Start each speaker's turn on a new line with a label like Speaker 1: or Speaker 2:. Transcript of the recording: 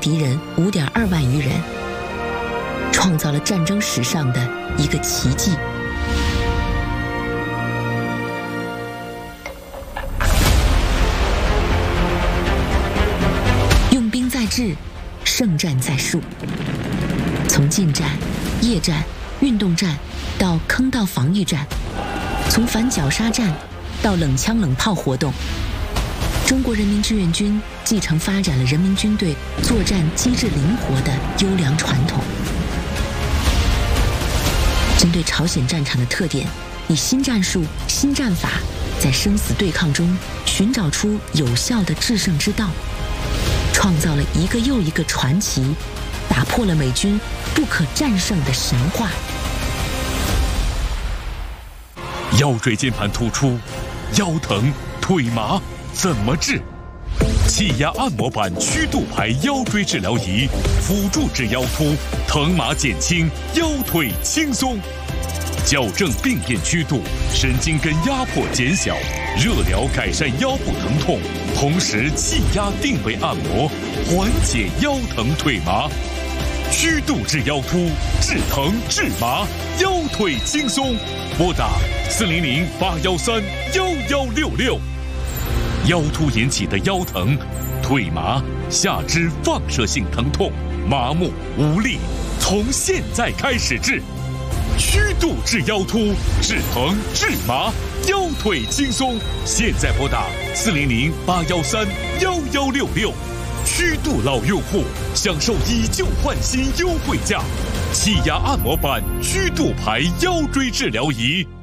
Speaker 1: 敌人5.2万余人，创造了战争史上的一个奇迹。用兵在质，胜战在术。从近战、夜战、运动战到坑道防御战，从反绞杀战到冷枪冷炮活动，中国人民志愿军继承发展了人民军队作战机智灵活的优良传统。针对朝鲜战场的特点，以新战术、新战法，在生死对抗中寻找出有效的制胜之道，创造了一个又一个传奇，打破了美军不可战胜的神话。
Speaker 2: 腰椎间盘突出、腰疼、腿麻怎么治？气压按摩板曲度牌腰椎治疗仪，辅助治腰突，疼麻减轻，腰腿轻松。矫正病变曲度，神经根压迫减小，热疗改善腰部疼痛，同时气压定位按摩，缓解腰疼腿麻。曲度治腰突，治疼治麻，腰腿轻松。拨打400-813-1166。腰突引起的腰疼、腿麻、下肢放射性疼痛、麻木无力，从现在开始治。曲度治腰突，治疼治麻，腰腿轻松。现在拨打400-813-1166。曲度老用户享受以旧换新优惠价，气压按摩板曲度牌腰椎治疗仪。